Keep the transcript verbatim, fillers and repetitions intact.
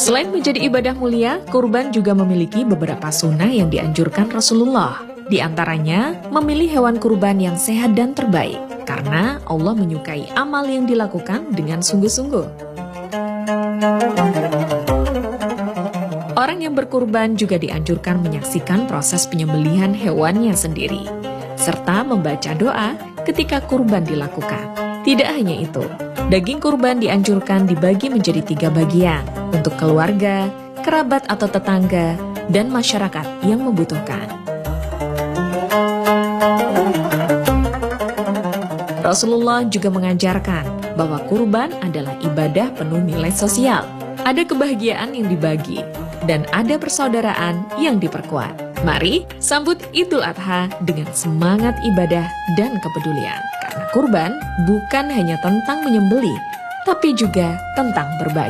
Selain menjadi ibadah mulia, kurban juga memiliki beberapa sunnah yang dianjurkan Rasulullah. Di antaranya, memilih hewan kurban yang sehat dan terbaik, karena Allah menyukai amal yang dilakukan dengan sungguh-sungguh. Orang yang berkurban juga dianjurkan menyaksikan proses penyembelihan hewannya sendiri, serta membaca doa ketika kurban dilakukan. Tidak hanya itu, daging kurban dianjurkan dibagi menjadi tiga bagian untuk keluarga, kerabat atau tetangga, dan masyarakat yang membutuhkan. Rasulullah juga mengajarkan bahwa kurban adalah ibadah penuh nilai sosial. Ada kebahagiaan yang dibagi, dan ada persaudaraan yang diperkuat. Mari sambut Idul Adha dengan semangat ibadah dan kepedulian. Karena kurban bukan hanya tentang menyembelih, tapi juga tentang berbagi.